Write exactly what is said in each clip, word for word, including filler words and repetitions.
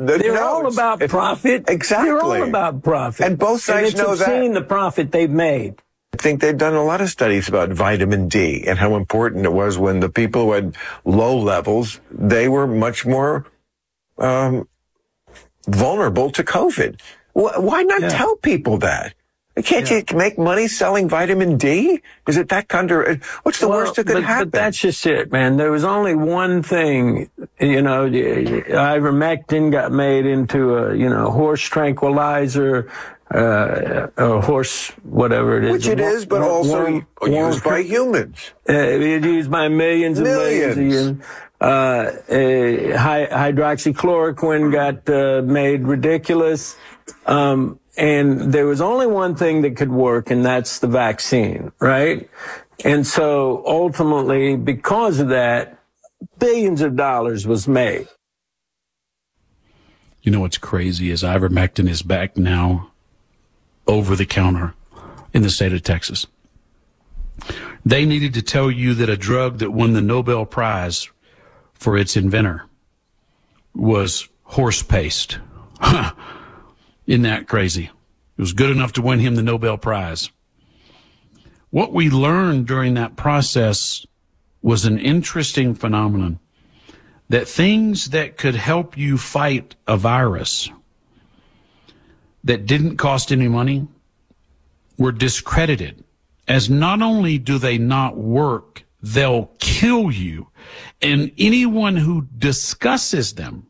the They're notes. all about profit. Exactly. They're all about profit. And both sides and know it's obscene, the profit they've made. I think they've done a lot of studies about vitamin D and how important it was when the people who had low levels, they were much more um, vulnerable to COVID. Why not yeah. tell people that? Can't yeah. you make money selling vitamin D? Is it that kind of, what's the well, worst that could but, happen? But that's just it, man. There was only one thing, you know, ivermectin got made into a, you know, horse tranquilizer, uh, a horse, whatever it is. Which it is, but also warm, used warm, by humans. Uh, it's used by millions and millions. millions of uh, uh, hydroxychloroquine got uh, made ridiculous. Um, and there was only one thing that could work, and that's the vaccine, right? And so ultimately, because of that, billions of dollars was made. You know what's crazy is ivermectin is back now over the counter in the state of Texas. They needed to tell you that a drug that won the Nobel Prize for its inventor was horse paste. Huh. Isn't that crazy? It was good enough to win him the Nobel Prize. What we learned during that process was an interesting phenomenon, that things that could help you fight a virus that didn't cost any money were discredited, as not only do they not work, they'll kill you. And anyone who discusses them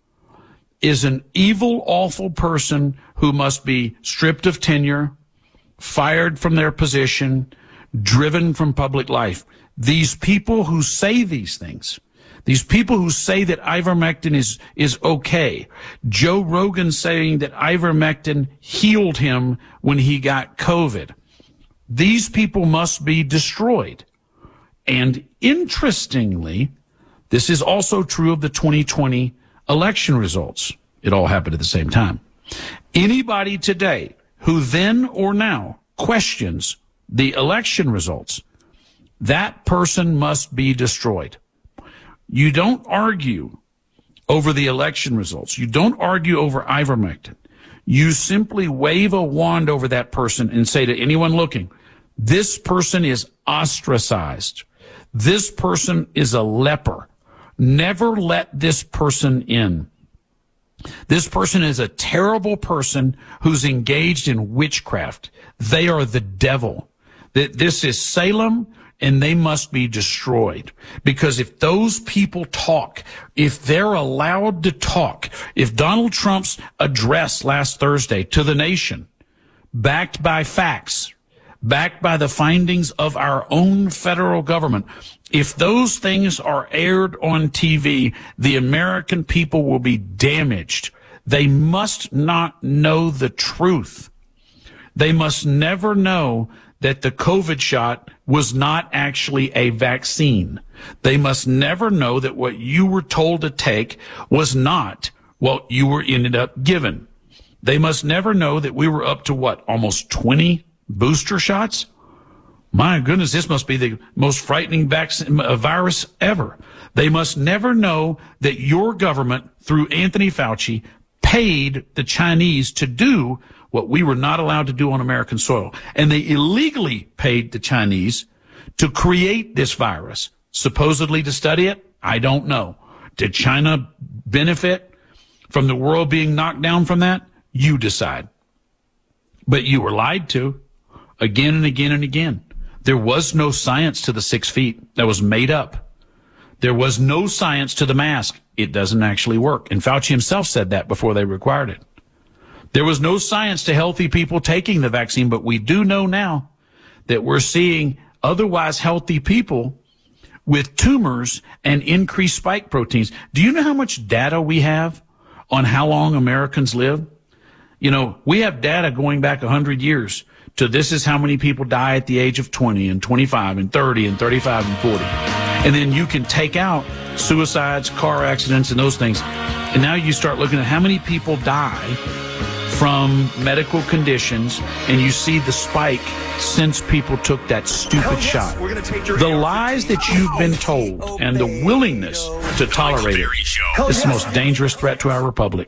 is an evil, awful person who must be stripped of tenure, fired from their position, driven from public life. These people who say these things, these people who say that ivermectin is, is okay, Joe Rogan saying that ivermectin healed him when he got COVID, these people must be destroyed. And interestingly, this is also true of the twenty twenty election results. It all happened at the same time. Anybody today who then or now questions the election results, that person must be destroyed. You don't argue over the election results. You don't argue over ivermectin. You simply wave a wand over that person and say to anyone looking, this person is ostracized. This person is a leper. Never let this person in. This person is a terrible person who's engaged in witchcraft. They are the devil. This is Salem, and they must be destroyed. Because if those people talk, if they're allowed to talk, if Donald Trump's address last Thursday to the nation, backed by facts, backed by the findings of our own federal government, if those things are aired on T V, the American people will be damaged. They must not know the truth. They must never know that the COVID shot was not actually a vaccine. They must never know that what you were told to take was not what you were ended up given. They must never know that we were up to what, almost twenty booster shots? My goodness, this must be the most frightening vaccine, uh, virus ever. They must never know that your government, through Anthony Fauci, paid the Chinese to do what we were not allowed to do on American soil. And they illegally paid the Chinese to create this virus, supposedly to study it. I don't know. Did China benefit from the world being knocked down from that? You decide. But you were lied to again and again and again. There was no science to the six feet. That was made up. There was no science to the mask. It doesn't actually work. And Fauci himself said that before they required it. There was no science to healthy people taking the vaccine, but we do know now that we're seeing otherwise healthy people with tumors and increased spike proteins. Do you know how much data we have on how long Americans live? You know, we have data going back one hundred years to this is how many people die at the age of twenty and twenty-five and thirty and thirty-five and forty. And then you can take out suicides, car accidents, and those things. And now you start looking at how many people die from medical conditions, and you see the spike since people took that stupid yes, shot. The lies that you've been told and the willingness to tolerate it is the most dangerous threat to our republic.